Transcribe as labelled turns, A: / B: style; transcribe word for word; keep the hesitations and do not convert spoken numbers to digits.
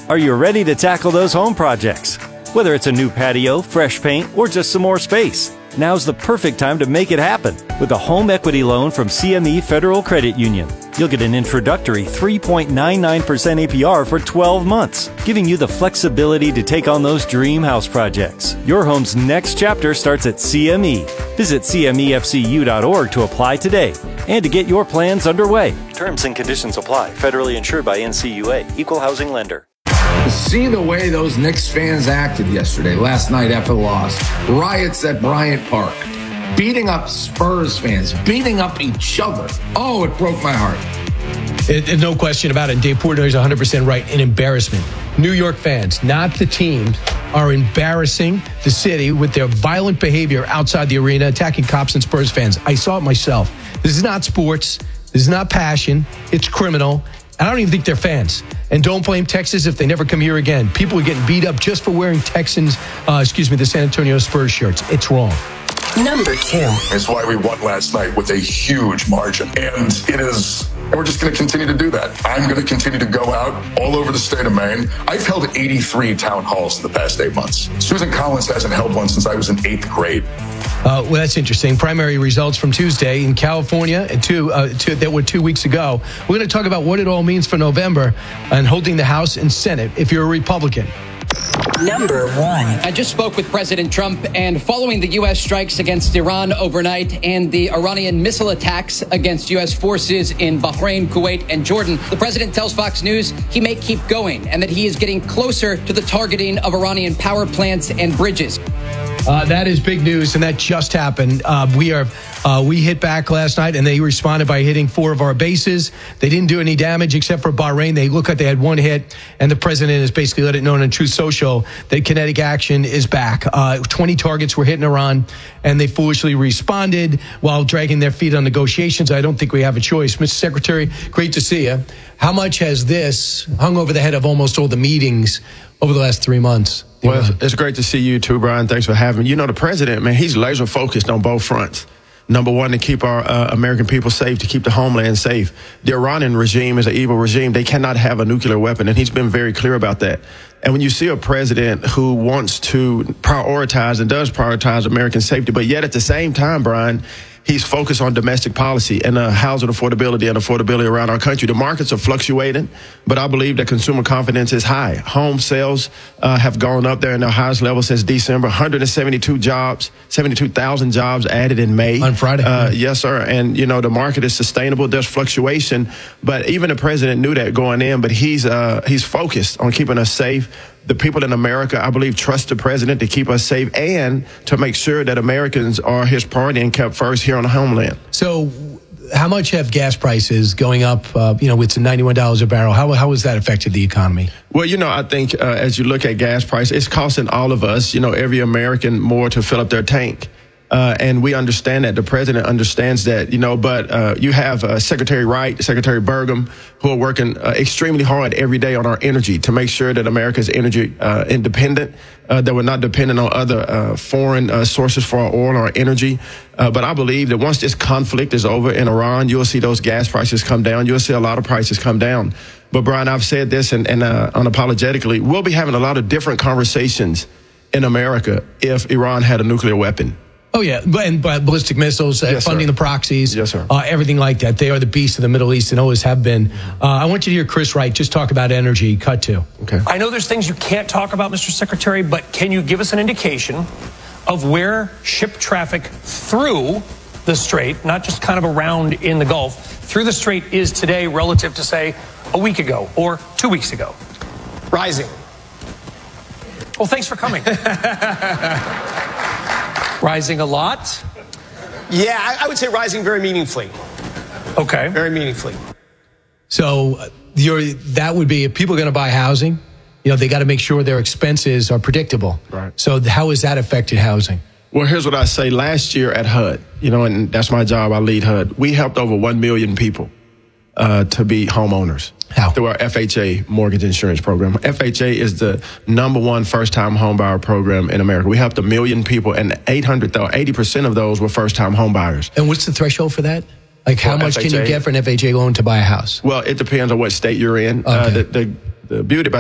A: Are you ready to tackle those home projects? Whether it's a new patio, fresh paint, or just some more space, now's the perfect time to make it happen with a home equity loan from C M E Federal Credit Union. You'll get an introductory three point nine nine percent A P R for twelve months, giving you the flexibility to take on those dream house projects. Your home's next chapter starts at C M E. Visit C M E F C U dot org to apply today and to get your plans underway. Terms and conditions apply. Federally insured by N C U A. Equal housing lender.
B: See the way those Knicks fans acted yesterday, last night after the loss. Riots at Bryant Park. Beating up Spurs fans. Beating up each other. Oh, it broke my heart.
C: It, it, no question about it. Dave Portnoy is one hundred percent right. An embarrassment. New York fans, not the teams, are embarrassing the city with their violent behavior outside the arena, attacking cops and Spurs fans. I saw it myself. This is not sports. This is not passion. It's criminal. I don't even think they're fans. And don't blame Texas if they never come here again. People are getting beat up just for wearing Texans, uh, excuse me, the San Antonio Spurs shirts. It's wrong.
D: Number two.
E: It's why we won last night with a huge margin. And it is, and we're just going to continue to do that. I'm going to continue to go out all over the state of Maine. I've held eighty-three town halls in the past eight months. Susan Collins hasn't held one since I was in eighth grade.
C: Uh, well, that's interesting. Primary results from Tuesday in California, and two, uh, two that were two weeks ago. We're going to talk about what it all means for November and holding the House and Senate if you're a Republican.
D: Number one.
F: I just spoke with President Trump, and following the U S strikes against Iran overnight and the Iranian missile attacks against U S forces in Bahrain, Kuwait, and Jordan, the president tells Fox News he may keep going and that he is getting closer to the targeting of Iranian power plants and bridges.
C: Uh, that is big news, and that just happened. Uh, we are uh, we hit back last night, and they responded by hitting four of our bases. They didn't do any damage except for Bahrain. They look like they had one hit, and the president has basically let it known on Truth Social that kinetic action is back. Uh, twenty targets were hit in Iran, and they foolishly responded while dragging their feet on negotiations. I don't think we have a choice. Mister Secretary, great to see you. How much has this hung over the head of almost all the meetings over the last three months?
G: Well, it's great to see you too, Brian. Thanks for having me. You know, the president, man, he's laser focused on both fronts. Number one, to keep our uh, American people safe, to keep the homeland safe. The Iranian regime is an evil regime. They cannot have a nuclear weapon, and he's been very clear about that. And when you see a president who wants to prioritize and does prioritize American safety, but yet at the same time, Brian, he's focused on domestic policy and uh, housing affordability and affordability around our country. The markets are fluctuating, but I believe that consumer confidence is high. Home sales uh, have gone up there in their highest level since December. one hundred seventy-two jobs, seventy-two thousand jobs added in May.
C: On Friday.
G: Uh, yes, sir. And, you know, the market is sustainable. There's fluctuation, but even the president knew that going in, but he's uh, he's focused on keeping us safe. The people in America, I believe, trust the president to keep us safe and to make sure that Americans are his priority and kept first here on the homeland.
C: So how much have gas prices going up, uh, you know, it's ninety-one dollars a barrel? How, how has that affected the economy?
G: Well, you know, I think uh, as you look at gas price, it's costing all of us, you know, every American more to fill up their tank. Uh, and we understand that. The president understands that, you know, but uh, you have uh, Secretary Wright, Secretary Burgum, who are working uh, extremely hard every day on our energy to make sure that America is energy uh, independent, uh, that we're not dependent on other uh, foreign uh, sources for our oil or our energy. Uh, but I believe that once this conflict is over in Iran, you'll see those gas prices come down. You'll see a lot of prices come down. But, Brian, I've said this and, and uh, unapologetically, we'll be having a lot of different conversations in America if Iran had a nuclear weapon.
C: Oh, yeah, and uh, ballistic missiles, uh,
G: yes,
C: funding
G: sir.
C: the proxies,
G: yes, sir.
C: Uh, everything like that. They are the beast of the Middle East and always have been. Uh, I want you to hear Chris Wright just talk about energy. Cut to.
G: Okay.
H: I know there's things you can't talk about, Mister Secretary, but can you give us an indication of where ship traffic through the Strait, not just kind of around in the Gulf, through the Strait is today relative to, say, a week ago or two weeks ago?
I: Rising.
H: Well, thanks for coming. Rising a lot?
I: Yeah, I, I would say rising very meaningfully.
H: Okay.
I: Very meaningfully.
C: So uh, you're, that would be, if people are going to buy housing, you know, they got to make sure their expenses are predictable.
G: Right.
C: So how has that affected housing?
G: Well, here's what I say. Last year at H U D, you know, and that's my job. I lead H U D. We helped over one million people uh, to be homeowners.
C: How?
G: Through our F H A mortgage insurance program. F H A is the number one first-time homebuyer program in America. We helped a million people, and eight hundred, eighty percent of those were first-time homebuyers.
C: And what's the threshold for that? Like, how
G: For
C: much
G: F H A?
C: can you get for an F H A loan to buy a house?
G: Well, it depends on what state you're in.
C: Okay.
G: Uh, the, the, the beauty about